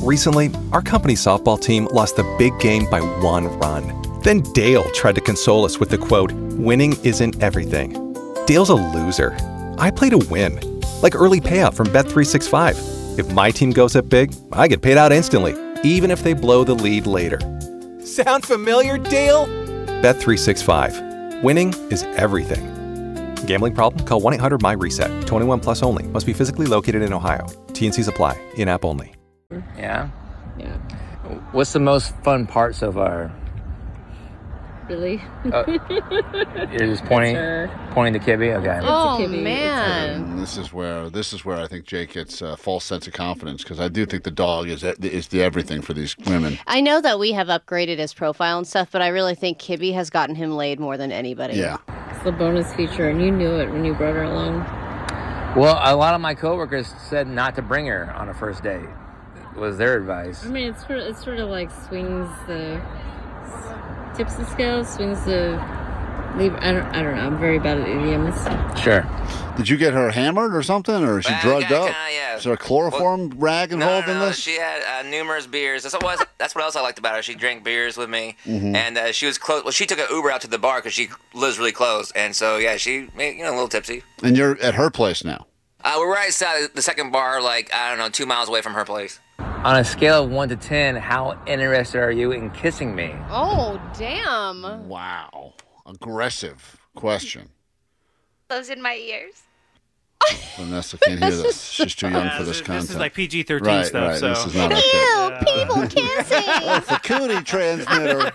Recently, our company's softball team lost the big game by 1 run. Then Dale tried to console us with the quote, "Winning isn't everything." Dale's a loser. I play to win, like early payout from Bet365. If my team goes up big, I get paid out instantly, even if they blow the lead later. Sound familiar, Dale? Bet365. Winning is everything. Gambling problem? Call 1-800-MY-RESET. 21 plus only. Must be physically located in Ohio. T&Cs apply. In-app only. Yeah? Yeah. What's the most fun part so far? Really? You're just pointing to Kibby? Okay. Oh, Kibby. man. This is where I think Jake gets a false sense of confidence, because I do think the dog is the everything for these women. I know that we have upgraded his profile and stuff, but I really think Kibby has gotten him laid more than anybody. Yeah. It's the bonus feature, and you knew it when you brought her along. Well, a lot of my coworkers said not to bring her on a first date. Was their advice. I mean, it's sort of like swings the tips the scale, swings the lever. I don't know. I'm very bad at idioms. Sure. Did you get her hammered or something, or is she drugged up? Yeah. Is there a chloroform rag involved in this? She had numerous beers. That's what else I liked about her. She drank beers with me, and she was close. Well, she took an Uber out to the bar because she lives really close, and so yeah, she made a little tipsy. And you're at her place now. We're right outside the second bar, 2 miles away from her place. On a scale of 1 to 10, how interested are you in kissing me? Oh, damn. Wow. Aggressive question. Those in my ears. Vanessa can't hear this. She's too young for this content. This is like PG-13 stuff. Right. So. This is not okay. Ew, people kissing. That's a cootie transmitter.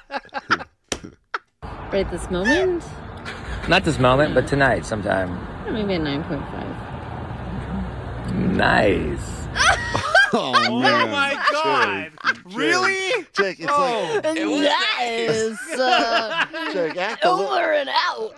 Right this moment? Not this moment, but tonight sometime. Maybe a 9.5. Nice. Oh, Oh man. my God! Really? Jake, it's Oh. Nice. Jake, act Over and out.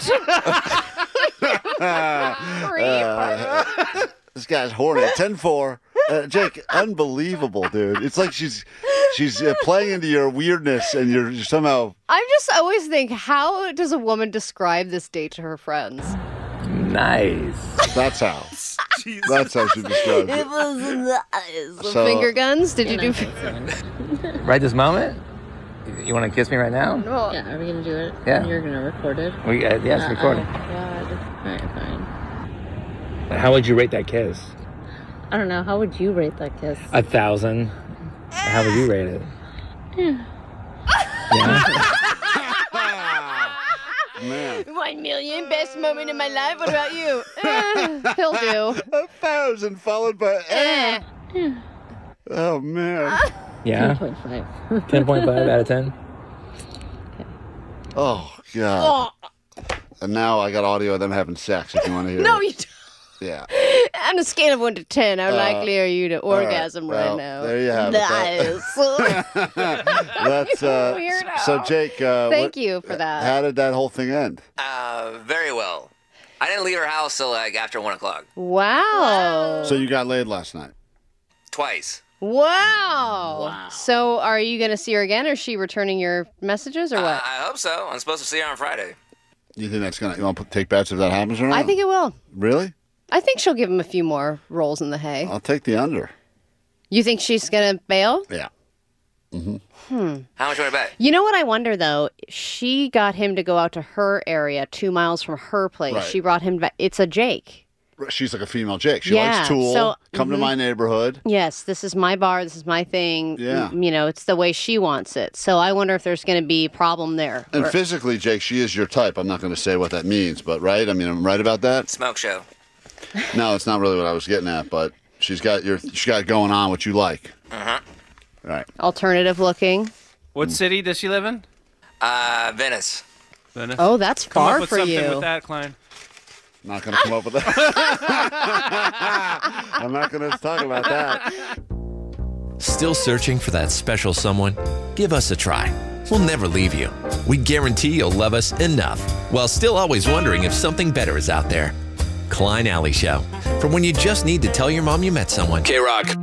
this guy's horny. 10-4. Jake, unbelievable, dude. It's like she's playing into your weirdness, and you're somehow. I just always think, how does a woman describe this date to her friends? Nice. That's how. Jesus. That's how she describes It it. was nice. So- Finger guns? Did you do? Right this moment? You want to kiss me right now? No. Yeah, are we going to do it? Yeah. You're going to record it? Yes, recording. Oh, God. All right, fine. How would you rate that kiss? I don't know. How would you rate that kiss? 1,000. How would you rate it? Yeah. Man. 1 million, best moment of my life. What about you? He'll do. 1,000 followed by. Oh, man. Yeah? 10.5. 10.5 out of 10? Oh, God. And now I got audio of them having sex if you want to hear No, it. you don't. Yeah. On a scale of 1 to 10, how likely are you to orgasm well, right now? there you have it. Nice. That's Weirdo. so Jake. Thank you for that. How did that whole thing end? Very well. I didn't leave her house till after 1 o'clock. Wow. So you got laid last night. Twice. Wow. So are you going to see her again, or is she returning your messages, or what? I hope so. I'm supposed to see her on Friday. You think that's gonna? You want to take bets if that happens or not? I think it will. Really? I think she'll give him a few more rolls in the hay. I'll take the under. You think she's going to bail? Yeah. How much you want to bet? You know what I wonder, though? She got him to go out to her area 2 miles from her place. Right. She brought him back. It's a Jake. She's like a female Jake. She Yeah, likes Tool. so- Come to my neighborhood. Yes, this is my bar. This is my thing. Yeah. It's the way she wants it. So I wonder if there's going to be a problem there. And Or- physically, Jake, she is your type. I'm not going to say what that means, but right? I mean, I'm right about that. Smoke show. No, it's not really what I was getting at, but she's got going on what you like. Right. Alternative looking. What city does she live in? Venice. Venice. Oh, that's Come far up with for something you. with that, Klein. Not going to come up with that. I'm not going to talk about that. Still searching for that special someone? Give us a try. We'll never leave you. We guarantee you'll love us enough, while still always wondering if something better is out there. Klein Alley Show. For when you just need to tell your mom you met someone. K-Rock.